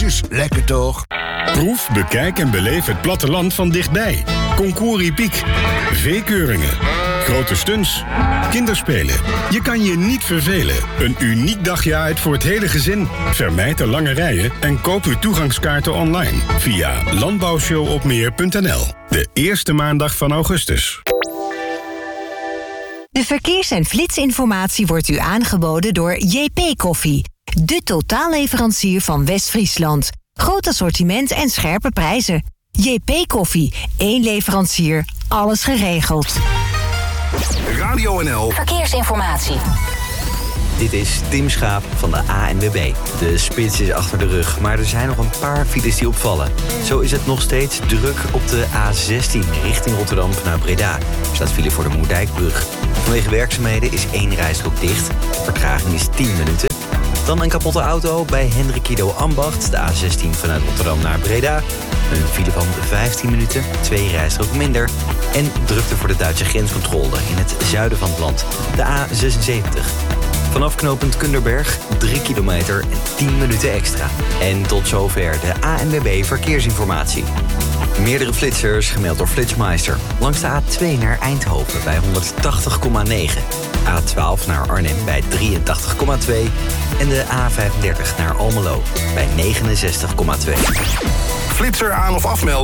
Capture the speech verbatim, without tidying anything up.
Jezus, lekker toch? Proef, bekijk en beleef het platteland van dichtbij. Concours Piek. V-keuringen. Grote stunts. Kinderspelen. Je kan je niet vervelen. Een uniek dagje uit voor het hele gezin. Vermijd de lange rijen en koop uw toegangskaarten online via landbouwshowopmeer punt n l. De eerste maandag van augustus. De verkeers- en flitsinformatie wordt u aangeboden door J P Koffie. De totaalleverancier van West-Friesland. Groot assortiment en scherpe prijzen. J P Koffie. Eén leverancier. Alles geregeld. Radio N L. Verkeersinformatie. Dit is Tim Schaap van de A N W B. De spits is achter de rug, maar er zijn nog een paar files die opvallen. Zo is het nog steeds druk op de A zestien richting Rotterdam naar Breda. Er staat file voor de Moerdijkbrug. Vanwege werkzaamheden is één rijstrook dicht. De vertraging is tien minuten. Dan een kapotte auto bij Hendrikido Ambacht, de A zestien vanuit Rotterdam naar Breda. Een file van vijftien minuten, twee rijstroken minder. En drukte voor de Duitse grenscontrole in het zuiden van het land, de A zesenzeventig. Vanaf knooppunt Kunderberg drie kilometer en tien minuten extra. En tot zover de A N W B Verkeersinformatie. Meerdere flitsers gemeld door Flitsmeister. Langs de A twee naar Eindhoven bij honderdtachtig komma negen. A twaalf naar Arnhem bij drieëntachtig komma twee. En de A vijfendertig naar Almelo bij negenenzestig komma twee. Flitser aan of afmelden?